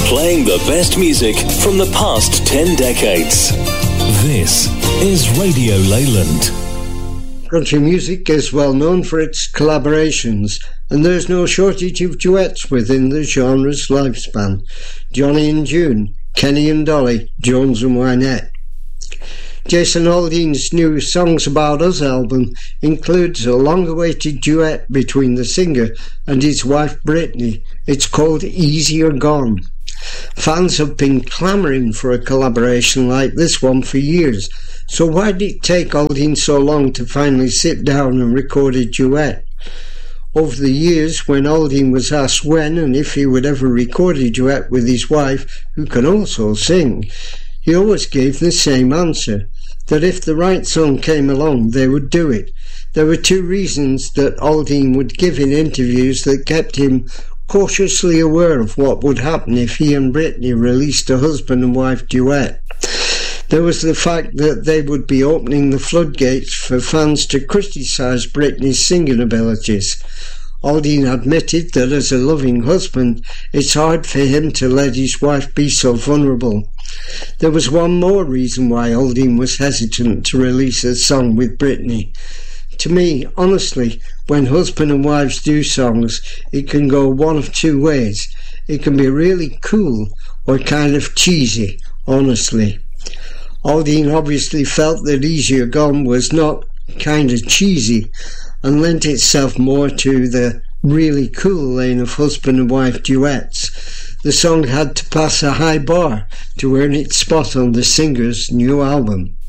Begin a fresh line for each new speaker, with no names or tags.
playing the best music from the past 10 decades. This is Radio Leyland.
Country music is well known for its collaborations, and there's no shortage of duets within the genre's lifespan. Johnny and June, Kenny and Dolly, Jones and Wynette. Jason Aldean's new Songs About Us album includes a long-awaited duet between the singer and his wife Brittany. It's called Easier Gone. Fans have been clamouring for a collaboration like this one for years, so why did it take Aldean so long to finally sit down and record a duet? Over the years, when Aldean was asked when and if he would ever record a duet with his wife, who can also sing, he always gave the same answer, that if the right song came along, they would do it. There were two reasons that Aldean would give in interviews that kept him cautiously aware of what would happen if he and Brittany released a husband and wife duet. There was the fact that they would be opening the floodgates for fans to criticise Brittany's singing abilities. Aldean admitted that as a loving husband, it's hard for him to let his wife be so vulnerable. There was one more reason why Aldean was hesitant to release a song with Brittany. To me, honestly, when husband and wives do songs, it can go one of two ways. It can be really cool or kind of cheesy, honestly. Aldean obviously felt that Easier Gone was not kind of cheesy and lent itself more to the really cool lane of husband and wife duets. The song had to pass a high bar to earn its spot on the singer's new album.